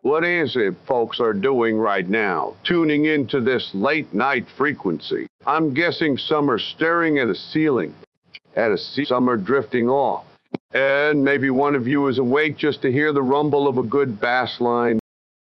What is it folks are doing right now, tuning into this late night frequency? I'm guessing some are staring at a ceiling, some are drifting off. And maybe one of you is awake just to hear the rumble of a good bass line.